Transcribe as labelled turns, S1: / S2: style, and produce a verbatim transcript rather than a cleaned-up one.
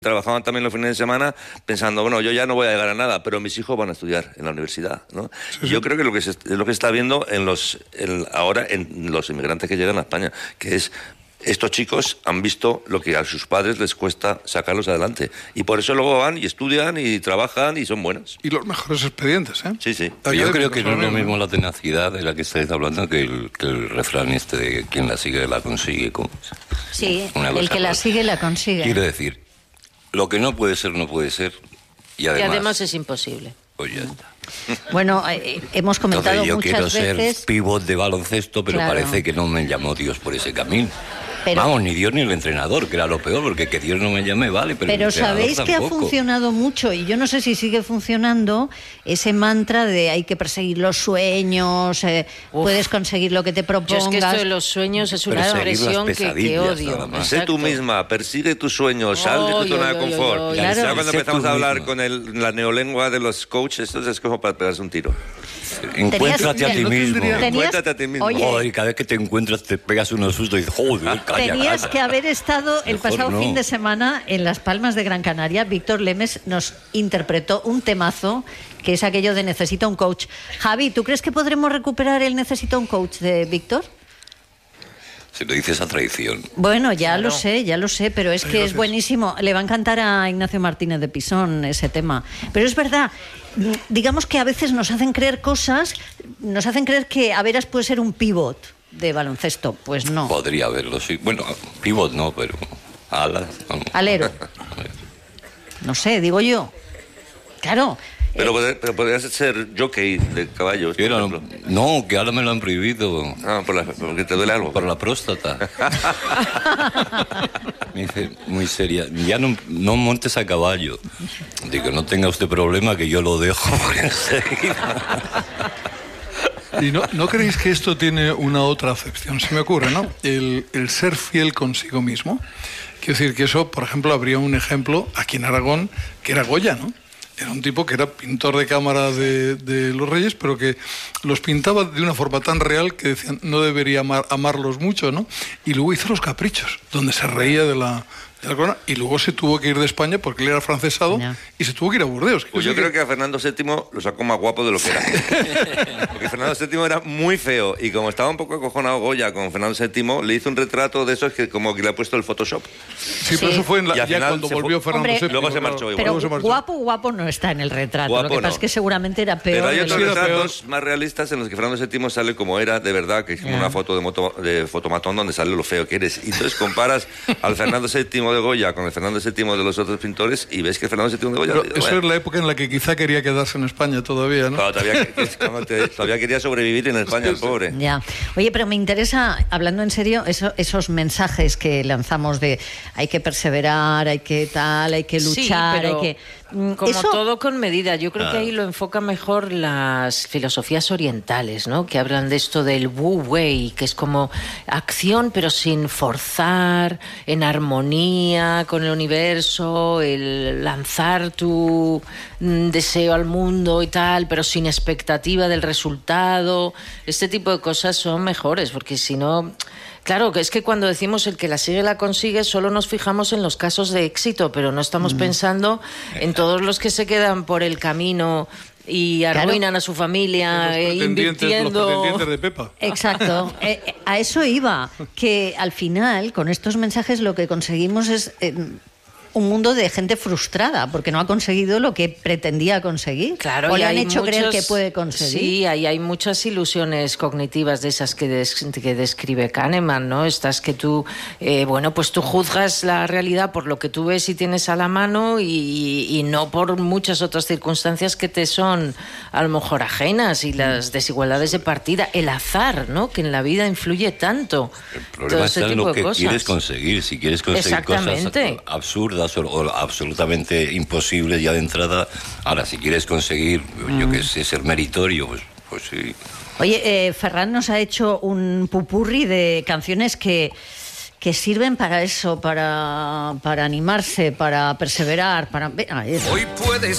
S1: Trabajaban también los fines de semana pensando, bueno, yo ya no voy a llegar a nada, pero mis hijos van a estudiar en la universidad, ¿no? Sí, sí. Yo creo que lo que se, es lo que se está viendo en los en, ahora en los inmigrantes que llegan a España, que es estos chicos han visto lo que a sus padres les cuesta sacarlos adelante y por eso luego van y estudian y trabajan y son buenos.
S2: Y los mejores expedientes, ¿eh?
S1: Sí, sí.
S3: Yo creo que no es lo mismo la tenacidad de la que estáis hablando que el, que el refrán este de quien la sigue la consigue. ¿Cómo?
S4: Sí, el que la sigue la consigue.
S3: Quiero decir, lo que no puede ser, no puede ser. Y además,
S5: y además es imposible.
S3: Pues ya está.
S4: Bueno, eh, hemos comentado
S3: Entonces, yo
S4: muchas
S3: quiero
S4: veces...
S3: ser pívot de baloncesto, pero
S4: claro.
S3: parece que no me llamó Dios por ese camino.
S4: Pero,
S3: Vamos, ni Dios ni el entrenador, que era lo peor, porque que Dios no me llame, vale, pero,
S4: pero
S3: el
S4: sabéis
S3: tampoco.
S4: Que ha funcionado mucho, y yo no sé si sigue funcionando, ese mantra de hay que perseguir los sueños, eh, puedes conseguir lo que te propongas.
S5: Yo es que esto de los sueños es una expresión que, que odio.
S1: Sé tú misma, persigue tus sueños, sal oh, de tu zona de confort. Oh, oh, oh, claro. Ya cuando sé empezamos a hablar misma. con el, la neolengua de los coaches, esto es como para pegarse un tiro.
S3: Encuéntrate a ti mismo.
S4: Tenías,
S1: Encuéntrate a ti mismo.
S4: Oye,
S3: joder, cada vez que te encuentras te pegas unos sustos y dices, joder, calla,
S4: tenías
S3: calla.
S4: que haber estado el
S3: Mejor
S4: pasado
S3: no.
S4: fin de semana en Las Palmas de Gran Canaria. Víctor Lemes nos interpretó un temazo que es aquello de Necesito un coach. Javi, ¿tú crees que podremos recuperar el Necesito un coach de Víctor?
S3: Si lo dices a traición.
S4: Bueno, ya
S5: claro.
S4: lo sé, ya lo sé, pero es que Gracias. es buenísimo. Le va a encantar a Ignacio Martínez de Pisón ese tema. Pero es verdad, digamos que a veces nos hacen creer cosas, nos hacen creer que Averas puede ser un pivot de baloncesto. Pues no.
S3: Podría haberlo, sí. Bueno, pivot no, pero alas. Vamos.
S4: Alero. No sé, digo yo. Claro.
S1: Pero, eh, pero podrías ser jockey de caballos.
S3: Era, no, que ahora me lo han prohibido.
S1: Ah, por la, porque te duele algo.
S3: Por la próstata. Me dice, muy seria, ya no, no montes a caballo. Digo, no tenga usted problema que yo lo dejo enseguida.
S2: ¿Y no, no creéis que esto tiene una otra acepción? Se me ocurre, ¿no? El, el ser fiel consigo mismo. Quiero decir que eso, por ejemplo, habría un ejemplo aquí en Aragón, que era Goya, ¿no? Era un tipo que era pintor de cámara de, de los reyes, pero que los pintaba de una forma tan real que decían no debería amar, amarlos mucho, ¿no? Y luego hizo Los Caprichos, donde se reía de la... de la corona, y luego se tuvo que ir de España porque él era francesado no. y se tuvo que ir a Burdeos.
S1: Pues yo creo que... que a Fernando séptimo lo sacó más guapo de lo que era. Porque Fernando séptimo era muy feo y como estaba un poco acojonado Goya con Fernando séptimo, le hizo un retrato de esos que como que le ha puesto el Photoshop.
S2: Sí, sí. pero eso fue en la, ya cuando volvió fue... Fernando séptimo.
S1: Luego se marchó igual.
S4: Pero
S1: se
S4: marchó. guapo, guapo no está en el retrato.
S1: Guapo
S4: lo que pasa
S1: no.
S4: es que seguramente era peor.
S1: Pero hay otros
S4: el...
S1: retratos más realistas en los que Fernando séptimo sale como era de verdad, que es como yeah. una foto de, moto, de fotomatón donde sale lo feo que eres. Y entonces comparas al Fernando séptimo de Goya con el Fernando séptimo de los otros pintores y ves que Fernando séptimo de Goya...
S2: Pero eso bueno. es la época en la que quizá quería quedarse en España todavía, ¿no?
S1: Claro, todavía, te, todavía quería sobrevivir en España, el pobre.
S4: Ya. Oye, pero me interesa, hablando en serio, eso, esos mensajes que lanzamos de hay que perseverar, hay que tal, hay que luchar,
S5: sí, pero...
S4: hay que...
S5: Como ¿Eso? todo con medida. Yo creo ah. que ahí lo enfoca mejor las filosofías orientales, ¿no? Que hablan de esto del Wu Wei, que es como acción pero sin forzar, en armonía con el universo, el lanzar tu deseo al mundo y tal, pero sin expectativa del resultado. Este tipo de cosas son mejores, porque si no... Claro, que es que cuando decimos el que la sigue la consigue, solo nos fijamos en los casos de éxito, pero no estamos mm. pensando en todos los que se quedan por el camino y arruinan claro. a su familia eh, invirtiendo...
S2: Los pretendientes de Pepa.
S4: Exacto. eh, a eso iba, que al final, con estos mensajes, lo que conseguimos es... Eh, un mundo de gente frustrada porque no ha conseguido lo que pretendía conseguir.
S5: Claro,
S4: o le han
S5: hay
S4: hecho
S5: muchos,
S4: creer que puede conseguir.
S5: Sí, hay, hay muchas ilusiones cognitivas de esas que, des, que describe Kahneman, ¿no? Estas que tú, eh, bueno, pues tú juzgas la realidad por lo que tú ves y tienes a la mano y, y no por muchas otras circunstancias que te son a lo mejor ajenas y las desigualdades de partida, el azar, ¿no? Que en la vida influye tanto.
S3: El problema está en lo que quieres conseguir. Si quieres conseguir cosas absurdas o absolutamente imposible ya de entrada. Ahora, si quieres conseguir, mm. yo que sé, ser meritorio, pues, pues sí.
S4: Oye, eh, Ferran nos ha hecho un pupurri de canciones que, que sirven para eso, para, para animarse, para perseverar, para... Hoy puedes